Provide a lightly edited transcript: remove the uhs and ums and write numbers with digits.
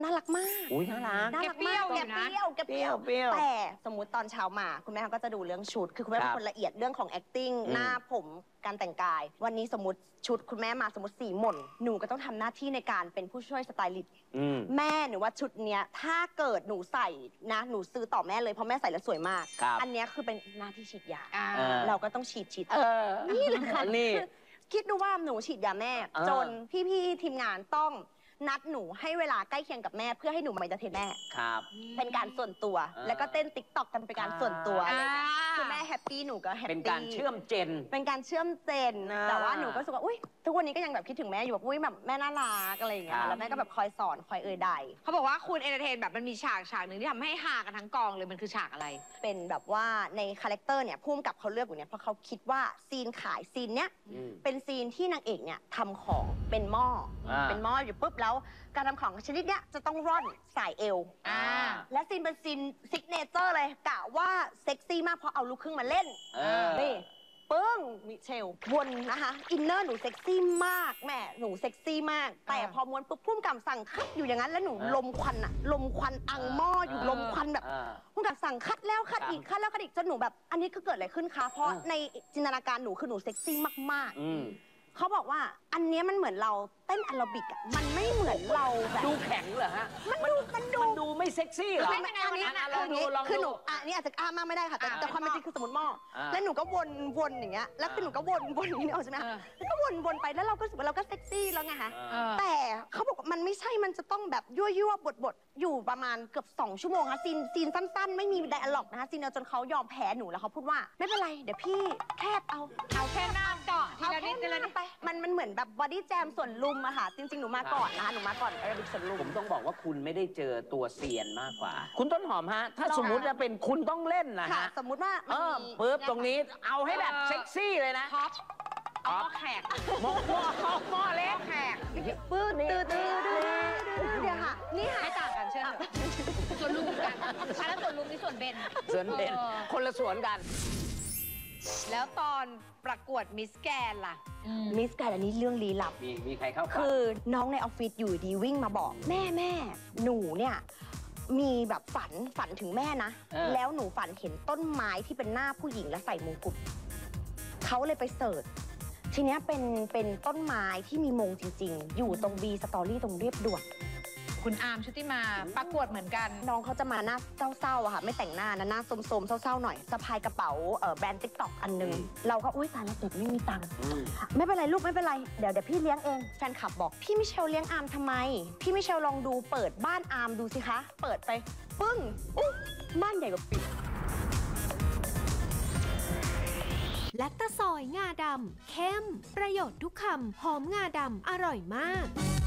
น่ารักมากอุ้ยน่ารักน่ารักมากแกเปรี้ยวแต่สมมติตอนเช้ามาคุณแม่เขาก็จะดูเรื่องชุดคือคุณแม่เป็นคนละเอียดเรื่องของ acting หน้าผมการแต่งกายวันนี้สมมติชุดคุณแม่มาสมมติสีหม่นหนูก็ต้องทำหน้าที่ในการเป็นผู้ช่วยสไตลิสต์แม่หนูว่าชุดเนี้ยถ้าเกิดหนูใส่นะหนูซื้อต่อแม่เลยเพราะแม่ใส่แล้วสวยมากอันเนี้ยคือเป็นหน้าที่ฉีดยาเราก็ต้องฉีดนี่แหละค่ะนี่คิดดูว่าหนูฉีดยาแม่จนพี่ๆทีมงานต้องนัดหนูให้เวลาใกล้เคียงกับแม่เพื่อให้หนูมาเอนเตอร์เทนแม่เป็นการส่วนตัวแล้วก็เต้นติ๊กต็อกกันเป็นการส่วนตัวคือแม่แฮปปี้หนูก็แฮปปี้เป็นการเชื่อมเจนแต่ว่าหนูก็รู้สึกว่าอุ้ยทุกวันนี้ก็ยังแบบคิดถึงแม่อยู่แบบอุ้ยแบบแม่น่ารักอะไรอย่างเงี้ยแล้วแม่ก็แบบคอยสอนคอยใดเขาบอกว่าคุณเอนเตอร์เทนแบบมันมีฉากหนึ่งที่ทำให้ฮากันทั้งกองเลยมันคือฉากอะไรเป็นแบบว่าในคาแรคเตอร์เนี่ยพุ่มกับเขาเลือกอยู่เนี่ยเพราะเขาคิดว่าซีนขายซีนเนี้ยเป็นซีนที่นางเอกเนี่ยทำของเป็นหม้ออยู่ปุ๊บแล้วการทำของชนิดเนี้ยจะต้องร่อนสายเอวและซีนเป็นซีนซิกเนเจอร์เลยกะว่าเซ็กซี่มากเพราะเอาลูกครึ่งมาเล่นนี่ปึ้งมิเชลวนนะคะอินเนอร์หนูเซ็กซี่มากแม่หนูเซ็กซี่มากแต่พอม้วนปุ๊บพุ่มกับสั่งคัดอยู่อย่างนั้นแล้วหนูลมควันอะลมควันอังหม้ออยู่ลมควันแบบพุ่มกับสั่งคัดแล้วคัดอีกคัดแล้วคัดอีกจนหนูแบบอันนี้คือเกิดอะไรขึ้นคะเพราะในจินตนาการหนูคือหนูเซ็กซี่มากๆเขาบอกว่าอันนี้มันเหมือนเราเต้นแอโรบิกอ่ะมันไม่เหมือนเราแบบดูแข็งเหรอฮะมันดูไม่เซ็กซี่เหรออันนี้คือหนูอันนี้อาจจะมากไม่ได้ค่ะแต่ความเป็นจริงคือสมมติหม้อแล้วหนูก็วนอย่างเงี้ยแล้วคือหนูก็วนอย่างนี้ใช่ไหมแล้วก็วนไปแล้วเราก็รู้สึกว่าเราก็เซ็กซี่แล้วไงคะแต่เขาบอกว่ามันไม่ใช่มันจะต้องแบบยั่วบทอยู่ประมาณเกือบ2 ชั่วโมงค่ะซีนสั้นๆไม่มีไดอะล็อกนะคะซีนเดียวจนเขายอมแพ้หนูแล้วเขาพูดว่าไม่เป็นไรเดี๋ยวพี่แคบเอาแค่หน้าเจาะทีละนิดไปมันเหมือนแบบบอดี้แจมส่วนลุมอะค่ะจริงๆหนูมาก่อนนะคะหนูมาก่อนแอโรบิกส่วนลุมผมต้องบอกว่าคุณไม่ได้เจอตัวเซียนมากกว่าคุณต้นหอมฮะถ้าสมมุติจะเป็นคุณต้องเล่นนะฮะสมมุติว่าปึ๊บตรงนี้เอาให้แบบเซ็กซี่เลยนะท็อปเอาแขกหม้อเล็กแขกปื้ดเดี๋ยวค่ะนี่ค่ะไม่ต่างกันเชื่อส่วนลุมกันแล้วส่วนลุมนี่ส่วนเบนคนละส่วนกันแล้วตอนประกวดมิสแกนล่ะมิสแกนอันนี้เรื่องลี้ลับมีใครเข้าคือน้องในออฟฟิศอยู่ดีวิ่งมาบอกแม่หนูเนี่ยมีแบบฝันถึงแม่นะแล้วหนูฝันเห็นต้นไม้ที่เป็นหน้าผู้หญิงและใส่มงกุฎเขาเลยไปเสิร์ชทีเนี้ยเป็นต้นไม้ที่มีมงจริงๆอยู่ตรงบีสตอรี่ตรงเรียบด่วนคุณอาร์มชุติมาประกวดเหมือนกันน้องเขาจะมาหน้าเศร้าๆอะค่ะไม่แต่งหน้านะหน้าโสมๆเศร้าๆหน่อยสะพายกระเป๋าแบรนด์ติ๊กต็อกอันนึงเราก็อุ้ยตายแล้วเด็กไม่มีตังค์ไม่เป็นไรลูกไม่เป็นไรเดี๋ยวพี่เลี้ยงเองแฟนคลับบอกพี่มิเชลเลี้ยงอาร์มทำไมพี่มิเชลลองดูเปิดบ้านอาร์มดูสิคะเปิดไปปึ้งบ้านใหญ่กว่าปีแลคตาซอยงาดำเข้มประโยชน์ทุกคำหอมงาดำอร่อยมาก